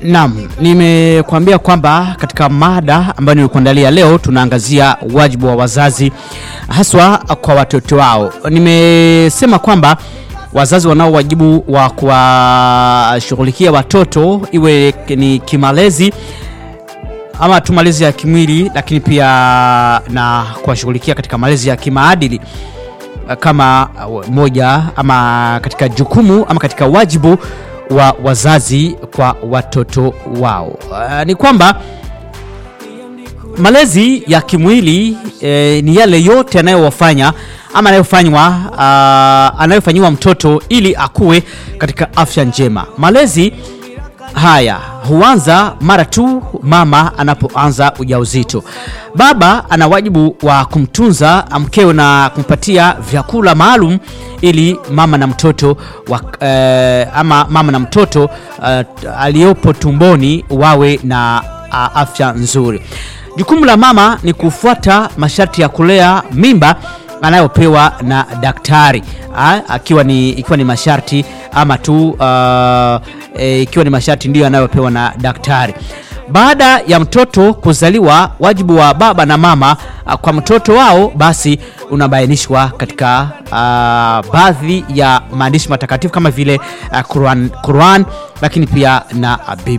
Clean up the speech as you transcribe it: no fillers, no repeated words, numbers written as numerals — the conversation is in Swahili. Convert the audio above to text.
Naam, nimekuambia kwamba katika mada ambayo nilikuandalia leo tunaangazia wajibu wa wazazi haswa kwa watoto wao. Nimesema kwamba wazazi wanao wajibu wa kuwashughulikia watoto, iwe ni kimalezi ama tu malezi ya kimwili, lakini pia na kuwashughulikia katika malezi ya kimaadili kama moja ama katika jukumu ama katika wajibu wa wazazi kwa watoto wao. Ni kwamba malezi ya kimwili ni yale yote anayowafanya ama anayofanywa mtoto ili akue katika afya njema. Malezi haya huanza mara tu mama anapoanza ujauzito. Baba ana wajibu wa kumtunza mkeo na kumpatia vyakula maalum ili mama na mtoto aliyopo tumboni wawe na afya nzuri. Jukumu la mama ni kufuata masharti ya kulea mimba anayopewa na daktari, ikiwa ni masharti ama tu ikiwa ni masharti ndio anayopewa na daktari. Baada ya mtoto kuzaliwa, wajibu wa baba na mama kwa mtoto wao basi unabainishwa katika baadhi ya maandishi matakatifu kama vile Quran, lakini pia na Biblia.